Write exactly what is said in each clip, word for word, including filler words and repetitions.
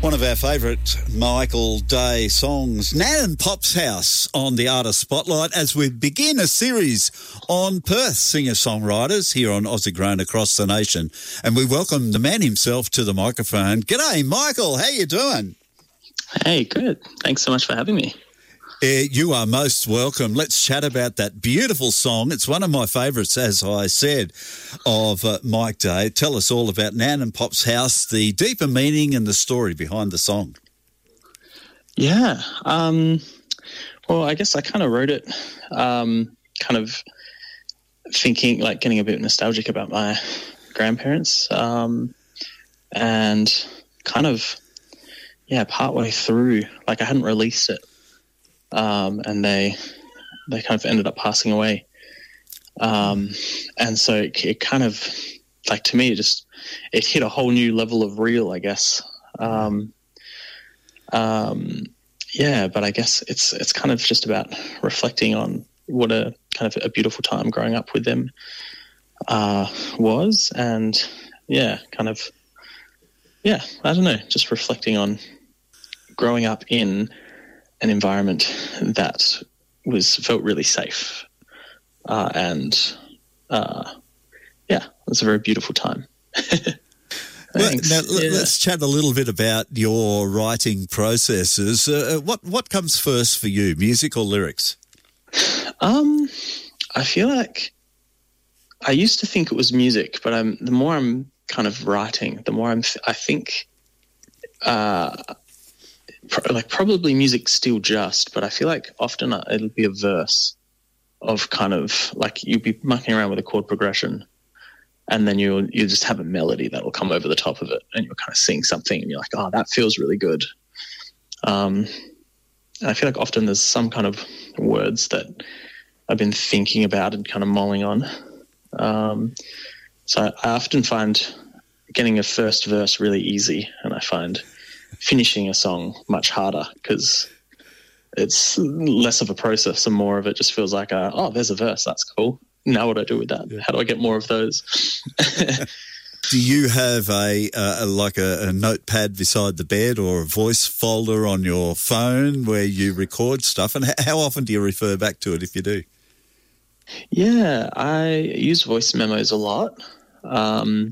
One of our favourite Michael Day songs, Nan and Pop's House, on the Artist Spotlight as we begin a series on Perth singer-songwriters here on Aussie Grown across the nation. And we welcome the man himself to the microphone. G'day, Michael. How you doing? Hey, good. Thanks so much for having me. Uh, you are most welcome. Let's chat about that beautiful song. It's one of my favourites, as I said, of uh, Mike Day. Tell us all about Nan and Pop's House, the deeper meaning and the story behind the song. Yeah. Um, well, I guess I kind of wrote it um, kind of thinking, like getting a bit nostalgic about my grandparents um, and kind of, yeah, partway through, like I hadn't released it. Um, and they they kind of ended up passing away. Um, and so it, it kind of, like to me, it just, it hit a whole new level of real, I guess. Um, um, yeah, but I guess it's it's kind of just about reflecting on what a kind of a beautiful time growing up with them uh, was. And, yeah, kind of, yeah, I don't know, just reflecting on growing up in an environment that was felt really safe, uh, and uh, yeah, it was a very beautiful time. Well, now, yeah. Let's chat a little bit about your writing processes. Uh, what what comes first for you, music or lyrics? Um, I feel like I used to think it was music, but I'm the more I'm kind of writing, the more I'm. I think. Uh, Like probably music still just, but I feel like often it'll be a verse of kind of like you'll be mucking around with a chord progression, and then you'll you just have a melody that will come over the top of it, and you'll kind of sing something, and you're like, oh, that feels really good. Um, and I feel like often there's some kind of words that I've been thinking about and kind of mulling on. Um, so I often find getting a first verse really easy, and I find finishing a song much harder because it's less of a process and more of it just feels like, a, oh, there's a verse, that's cool. Now what do I do with that? Yeah. How do I get more of those? Do you have a, uh, like a, a notepad beside the bed or a voice folder on your phone where you record stuff? And how often do you refer back to it if you do? Yeah, I use voice memos a lot. Um,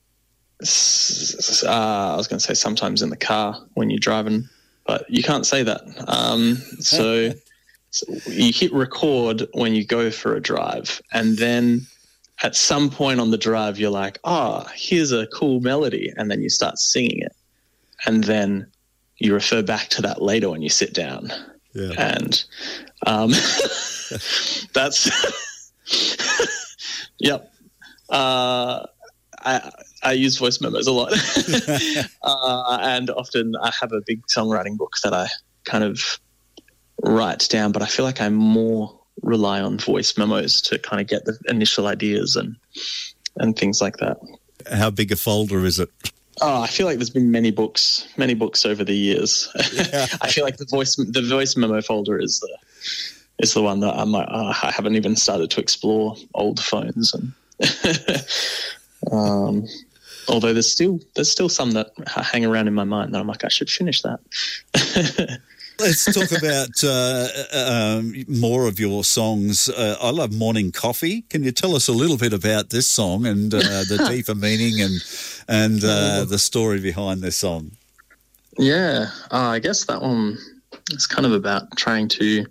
Uh, I was going to say sometimes in the car when you're driving, but you can't say that. Um, so, so you hit record when you go for a drive, and then at some point on the drive, you're like, oh, here's a cool melody, and then you start singing it. And then you refer back to that later when you sit down. Yeah. And um, that's, yep. Uh, I, I use voice memos a lot. uh, and often I have a big songwriting book that I kind of write down, but I feel like I more rely on voice memos to kind of get the initial ideas and and things like that. How big a folder is it? Oh, I feel like there's been many books, many books over the years. Yeah. I feel like the voice the voice memo folder is the is the one that I'm like, oh, I haven't even started to explore old phones and um although there's still there's still some that hang around in my mind that I'm like, I should finish that. Let's talk about uh, um, more of your songs. Uh, I love Morning Coffee. Can you tell us a little bit about this song and uh, the deeper meaning and and uh, the story behind this song? Yeah, uh, I guess that one is kind of about trying to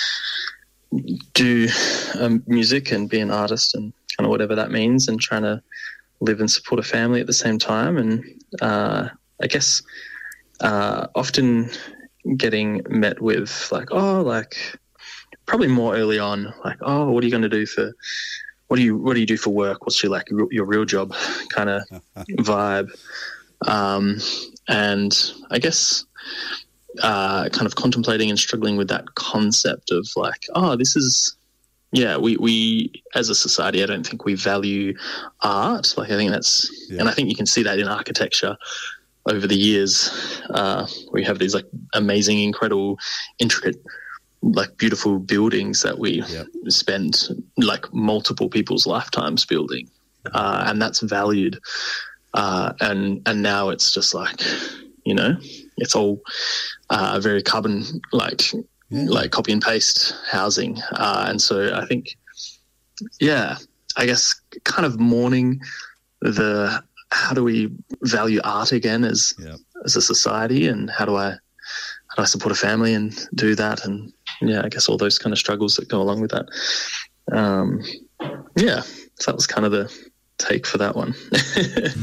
do um, music and be an artist and kind of whatever that means, and trying to live and support a family at the same time. And uh, I guess uh, often getting met with like, oh, like probably more early on, like, oh, what are you going to do for, what do you, what do you do for work? What's your like your, your real job kind of vibe? Um, and I guess uh, kind of contemplating and struggling with that concept of like, oh, this is, yeah, we, we as a society, I don't think we value art. Like I think that's, yeah. And I think you can see that in architecture over the years. Uh, we have these like amazing, incredible, intricate, like beautiful buildings that we yep. spend like multiple people's lifetimes building, uh, and that's valued. Uh, and and now it's just like, you know, it's all uh, very carbon like yeah. like copy and paste housing, uh, and so I think, yeah, I guess kind of mourning the how do we value art again as yeah. as a society, and how do I how do I support a family and do that, and yeah, I guess all those kind of struggles that go along with that. Um, yeah, so that was kind of the take for that one.